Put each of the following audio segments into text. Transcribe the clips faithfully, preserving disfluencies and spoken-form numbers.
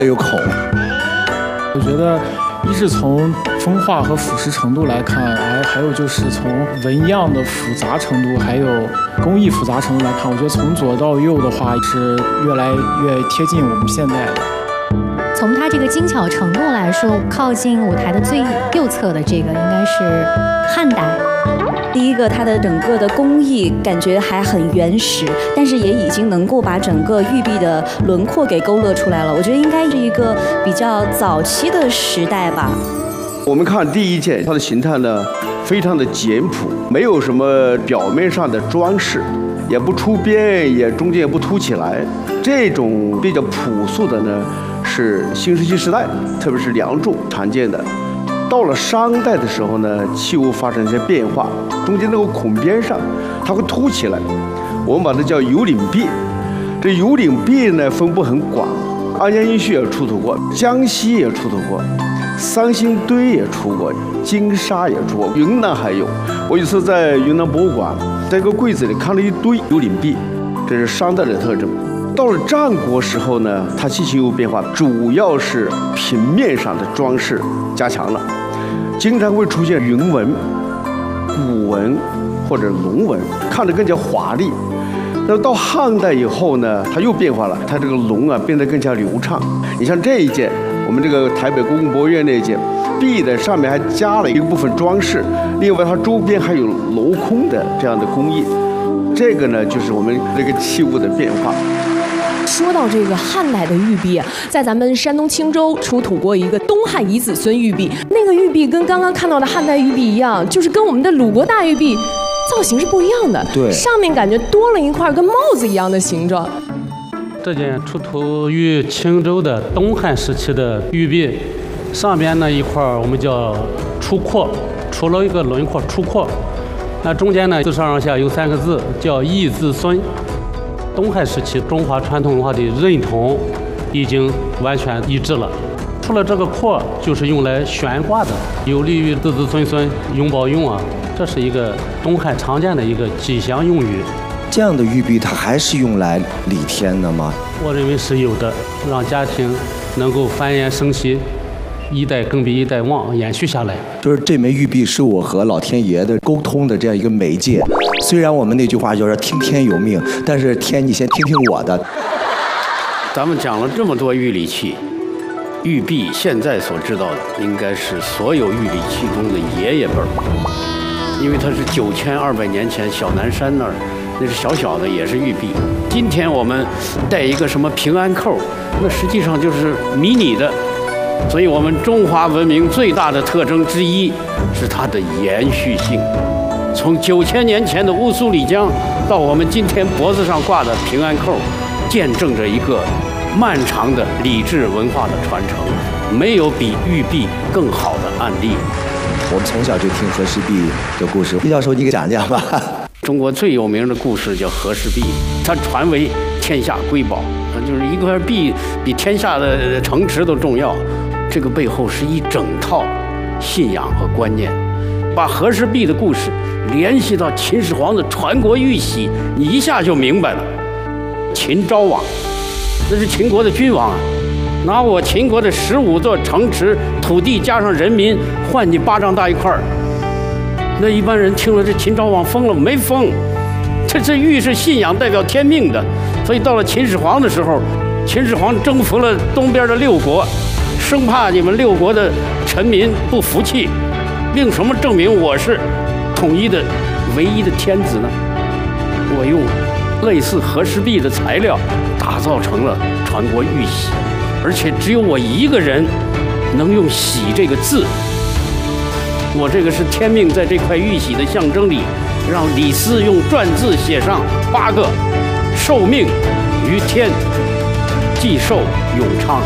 有孔。 我觉得一是从风化和腐蚀程度来看，还还有就是从纹样的复杂程度，还有工艺复杂程度来看，我觉得从左到右的话是越来越贴近我们现代的。 从它这个精巧程度来说，靠近舞台的最右侧的这个应该是汉代。 第一个，它的整个的工艺感觉还很原始，但是也已经能够把整个玉璧的轮廓给勾勒出来了。我觉得应该是一个比较早期的时代吧。 我们看第一件，它的形态呢非常的简朴，没有什么表面上的装饰，也不出边，也中间也不凸起来。这种比较朴素的呢，是新石器时代，特别是梁柱常见的。到了商代的时候呢，器物发生一些变化，中间那个孔边上它会凸起来，我们把它叫有领璧。这有领璧呢分布很广，安阳殷墟也出土过，江西也出土过，三星堆也出过，金沙也出过，云南还有。我有一次在云南博物馆，在一个柜子里看了一堆有领璧，这是商代的特征。到了战国时候呢，它器型有变化，主要是平面上的装饰加强了，经常会出现云纹、古纹或者龙纹，看着更加华丽。那到汉代以后呢，它又变化了，它这个龙啊变得更加流畅。你像这一件，我们这个台北故宫博物院那一件，璧的上面还加了一部分装饰，另外它周边还有镂空的这样的工艺。这个呢，就是我们这个器物的变化。 说到这个汉代的玉璧啊，在咱们山东青州出土过一个东汉遗子孙玉璧，那个玉璧跟刚刚看到的汉代玉璧一样，就是跟我们的鲁国大玉璧造型是不一样的。 对， 上面感觉多了一块跟帽子一样的形状。 这件出土于青州的东汉时期的玉璧，上边那一块我们叫出廓，出了一个轮廓出廓，那中间呢自上而下有三个字叫义子孙。东汉时期中华传统文化的认同已经完全一致了，除了这个廓就是用来悬挂的，有利于子子孙孙永保用啊，这是一个东汉常见的一个吉祥用语。 这样的玉璧它还是用来礼天的吗？ 我认为是有的，让家庭能够繁衍生息，一代更比一代旺，延续下来。 就是这枚玉璧是我和老天爷的沟通的这样一个媒介。虽然我们那句话就是听天由命，但是天你先听听我的。 咱们讲了这么多玉礼器，玉璧现在所知道的应该是所有玉礼器中的爷爷辈儿，因为它是九千二百年前小南山那儿，那是小小的也是玉璧。今天我们带一个什么平安扣，那实际上就是迷你的。所以我们中华文明最大的特征之一是它的延续性。从九千年前的乌苏里江到我们今天脖子上挂的平安扣，见证着一个漫长的礼制文化的传承，没有比玉璧更好的案例。 我们从小就听和氏璧的故事，毕教授你给讲讲吧。 中国最有名的故事叫和氏璧，它传为天下瑰宝，就是一块璧比天下的城池都重要。这个背后是一整套信仰和观念，把和氏璧的故事联系到秦始皇的传国玉玺，你一下就明白了。秦昭王，那是秦国的君王啊，拿我秦国的十五座城池土地加上人民换你巴掌大一块儿。那一般人听了这秦昭王疯了没疯？这这玉是信仰，代表天命的，所以到了秦始皇的时候，秦始皇征服了东边的六国，生怕你们六国的臣民不服气，凭什么证明我是统一的唯一的天子呢？我用类似和氏璧的材料打造成了传国玉玺，而且只有我一个人能用玺这个字。我这个是天命在这块玉玺的象征里，让李斯用篆字写上八个：受命于天，既寿永昌。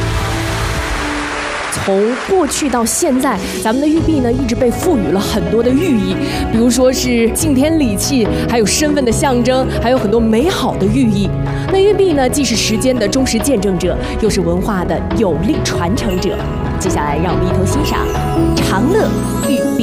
从过去到现在，咱们的玉璧呢一直被赋予了很多的寓意，比如说是敬天理气，还有身份的象征，还有很多美好的寓意。那玉璧呢，既是时间的忠实见证者，又是文化的有力传承者。接下来，让我们一同欣赏长乐玉璧。